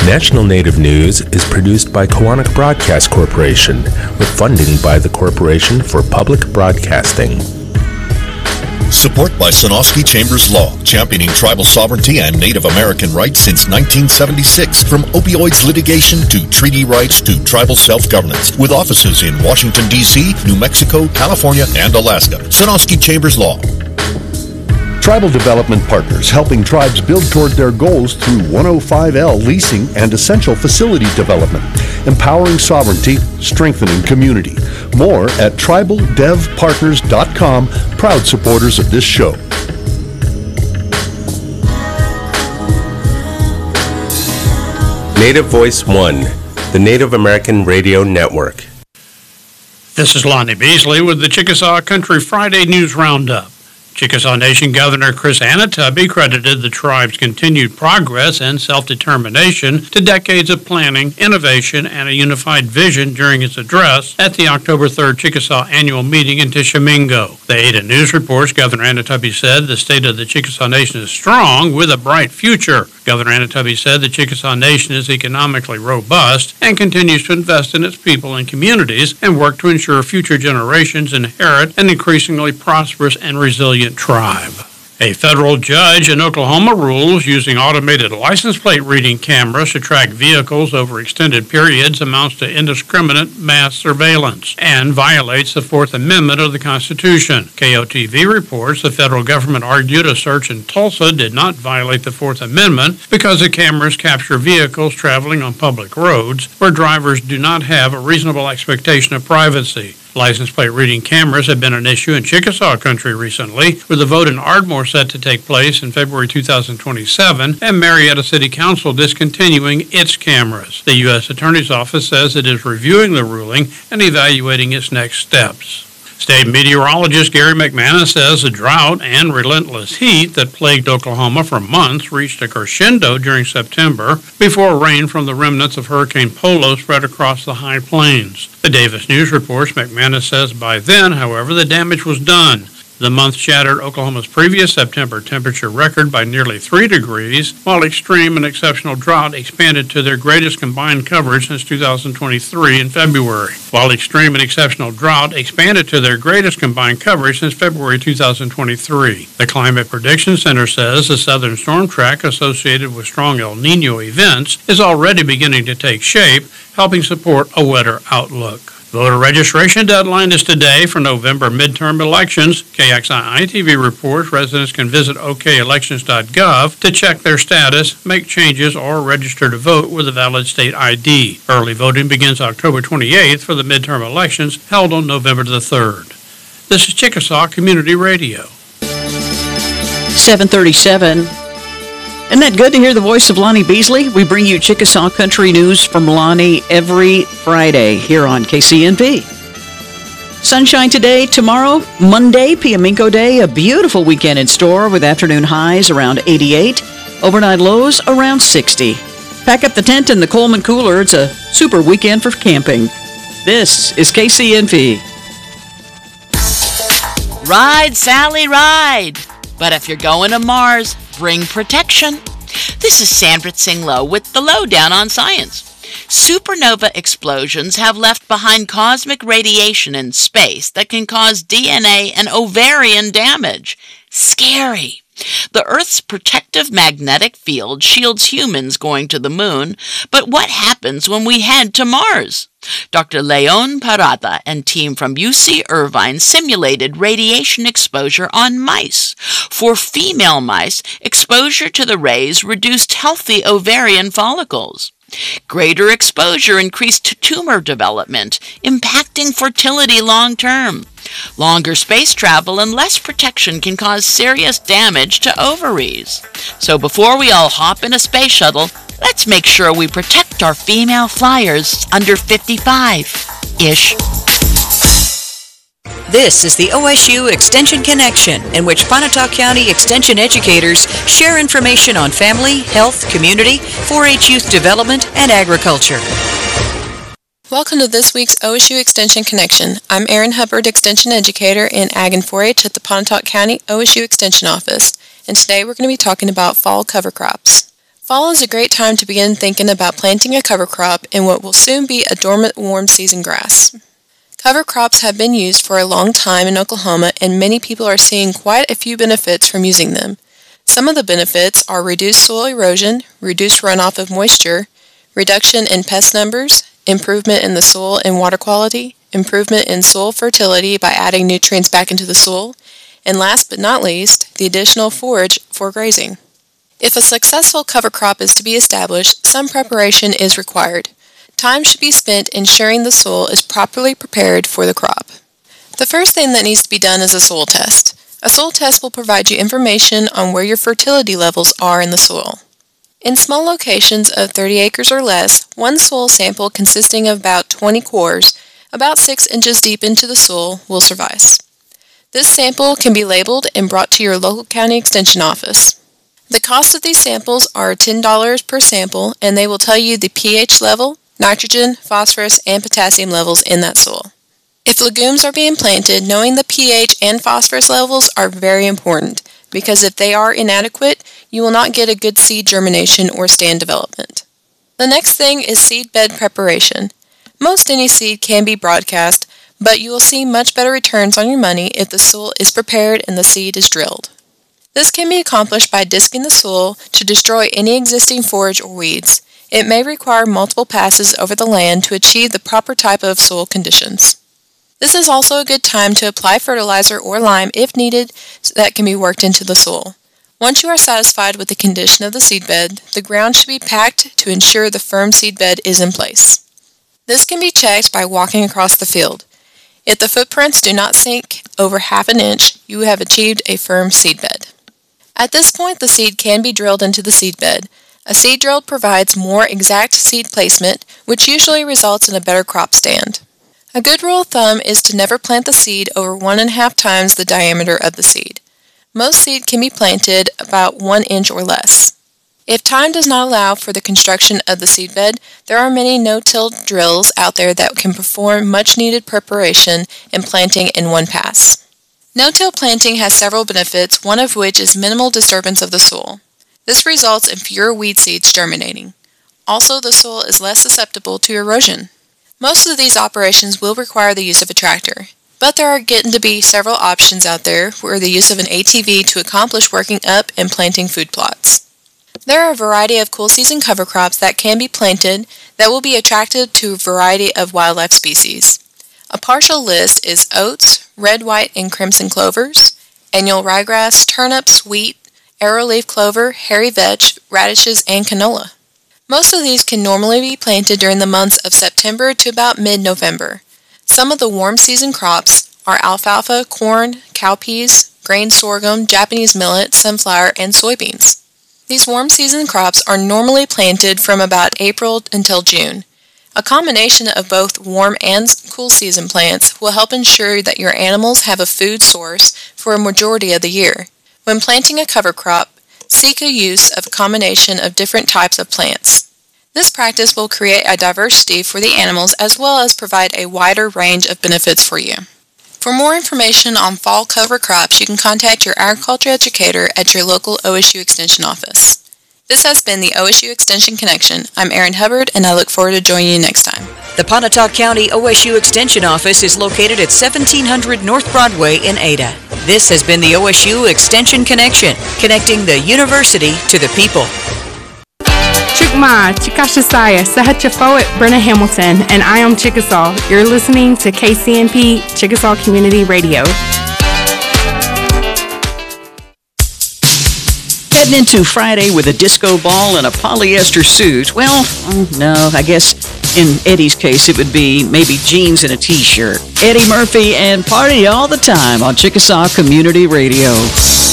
National Native News is produced by Koahnic Broadcast Corporation with funding by the Corporation for Public Broadcasting. Support by Sonosky Chambers Law, championing tribal sovereignty and Native American rights since 1976. From opioids litigation to treaty rights to tribal self-governance. With offices in Washington, D.C., New Mexico, California, and Alaska. Sonosky Chambers Law. Tribal Development Partners, helping tribes build toward their goals through 105L leasing and essential facility development. Empowering sovereignty, strengthening community. More at tribaldevpartners.com, proud supporters of this show. Native Voice One, the Native American Radio Network. This is Lonnie Beasley with the Chickasaw Country Friday News Roundup. Chickasaw Nation Governor Chris Anatubby credited the tribe's continued progress and self-determination to decades of planning, innovation, and a unified vision during his address at the October 3rd Chickasaw Annual Meeting in Tishomingo. The Ada News reports Governor Anatubby said the state of the Chickasaw Nation is strong with a bright future. Governor Anatubby said the Chickasaw Nation is economically robust and continues to invest in its people and communities and work to ensure future generations inherit an increasingly prosperous and resilient tribe. A federal judge in Oklahoma rules using automated license plate reading cameras to track vehicles over extended periods amounts to indiscriminate mass surveillance and violates the Fourth Amendment of the Constitution. KOTV reports the federal government argued a search in Tulsa did not violate the Fourth Amendment because the cameras capture vehicles traveling on public roads where drivers do not have a reasonable expectation of privacy. License plate reading cameras have been an issue in Chickasaw country recently, with a vote in Ardmore set to take place in February 2027 and Marietta City Council discontinuing its cameras. The U.S. Attorney's Office says it is reviewing the ruling and evaluating its next steps. State meteorologist Gary McManus says the drought and relentless heat that plagued Oklahoma for months reached a crescendo during September before rain from the remnants of Hurricane Polo spread across the high plains. The Davis News reports McManus says by then, however, the damage was done. The month shattered Oklahoma's previous September temperature record by nearly 3 degrees, while extreme and exceptional drought expanded to their greatest combined coverage since 2023 in February. While extreme and exceptional drought expanded to their greatest combined coverage since February 2023. The Climate Prediction Center says the southern storm track associated with strong El Nino events is already beginning to take shape, helping support a wetter outlook. Voter registration deadline is today for November midterm elections. KXII-TV reports residents can visit okelections.gov to check their status, make changes, or register to vote with a valid state ID. Early voting begins October 28th for the midterm elections held on November the 3rd. This is Chickasaw Community Radio. 737. Isn't that good to hear the voice of Lonnie Beasley? We bring you Chickasaw Country News from Lonnie every Friday here on KCNP. Sunshine today, tomorrow, Monday, Piaminko Day, a beautiful weekend in store with afternoon highs around 88, overnight lows around 60. Pack up the tent and the Coleman cooler. It's a super weekend for camping. This is KCNP. Ride, Sally, ride! But if you're going to Mars, bring protection. This is Sandra Singlow with the Lowdown on Science. Supernova explosions have left behind cosmic radiation in space that can cause DNA and ovarian damage. Scary. The Earth's protective magnetic field shields humans going to the moon, but what happens when we head to Mars? Dr. Leon Parada and team from UC Irvine simulated radiation exposure on mice. For female mice, exposure to the rays reduced healthy ovarian follicles. Greater exposure increased tumor development, impacting fertility long term. Longer space travel and less protection can cause serious damage to ovaries. So before we all hop in a space shuttle, let's make sure we protect our female flyers under 55-ish. This is the OSU Extension Connection, in which Pontotoc County Extension educators share information on family, health, community, 4-H youth development, and agriculture. Welcome to this week's OSU Extension Connection. I'm Erin Hubbard, Extension Educator in Ag and 4-H at the Pontotoc County OSU Extension Office, and today we're going to be talking about fall cover crops. Fall is a great time to begin thinking about planting a cover crop in what will soon be a dormant warm season grass. Cover crops have been used for a long time in Oklahoma, and many people are seeing quite a few benefits from using them. Some of the benefits are reduced soil erosion, reduced runoff of moisture, reduction in pest numbers, improvement in the soil and water quality, improvement in soil fertility by adding nutrients back into the soil, and last but not least, the additional forage for grazing. If a successful cover crop is to be established, some preparation is required. Time should be spent ensuring the soil is properly prepared for the crop. The first thing that needs to be done is a soil test. A soil test will provide you information on where your fertility levels are in the soil. In small locations of 30 acres or less, one soil sample consisting of about 20 cores, about 6 inches deep into the soil, will suffice. This sample can be labeled and brought to your local county extension office. The cost of these samples are $10 per sample, and they will tell you the pH level, nitrogen, phosphorus, and potassium levels in that soil. If legumes are being planted, knowing the pH and phosphorus levels are very important, because if they are inadequate, you will not get a good seed germination or stand development. The next thing is seed bed preparation. Most any seed can be broadcast, but you will see much better returns on your money if the soil is prepared and the seed is drilled. This can be accomplished by disking the soil to destroy any existing forage or weeds. It may require multiple passes over the land to achieve the proper type of soil conditions. This is also a good time to apply fertilizer or lime if needed that can be worked into the soil. Once you are satisfied with the condition of the seedbed, the ground should be packed to ensure the firm seedbed is in place. This can be checked by walking across the field. If the footprints do not sink over half an inch, you have achieved a firm seedbed. At this point, the seed can be drilled into the seedbed. A seed drill provides more exact seed placement, which usually results in a better crop stand. A good rule of thumb is to never plant the seed over 1.5 times the diameter of the seed. Most seed can be planted about 1 inch or less. If time does not allow for the construction of the seedbed, there are many no-till drills out there that can perform much-needed preparation and planting in one pass. No-till planting has several benefits, one of which is minimal disturbance of the soil. This results in fewer weed seeds germinating. Also, the soil is less susceptible to erosion. Most of these operations will require the use of a tractor, but there are getting to be several options out there for the use of an ATV to accomplish working up and planting food plots. There are a variety of cool season cover crops that can be planted that will be attractive to a variety of wildlife species. A partial list is oats, red, white, and crimson clovers, annual ryegrass, turnips, wheat, arrowleaf clover, hairy vetch, radishes, and canola. Most of these can normally be planted during the months of September to about mid-November. Some of the warm season crops are alfalfa, corn, cowpeas, grain sorghum, Japanese millet, sunflower, and soybeans. These warm season crops are normally planted from about April until June. A combination of both warm and cool season plants will help ensure that your animals have a food source for a majority of the year. When planting a cover crop, seek a use of a combination of different types of plants. This practice will create a diversity for the animals as well as provide a wider range of benefits for you. For more information on fall cover crops, you can contact your agriculture educator at your local OSU Extension office. This has been the OSU Extension Connection. I'm Erin Hubbard, and I look forward to joining you next time. The Pontotoc County OSU Extension Office is located at 1700 North Broadway in Ada. This has been the OSU Extension Connection, connecting the university to the people. Chukma, Chikashasaya, Sahachafoet, Brenna Hamilton, and I am Chickasaw. You're listening to KCNP Chickasaw Community Radio. Heading into Friday with a disco ball and a polyester suit. Well, no, I guess in Eddie's case it would be maybe jeans and a t-shirt. Eddie Murphy and Party All the Time on Chickasaw Community Radio.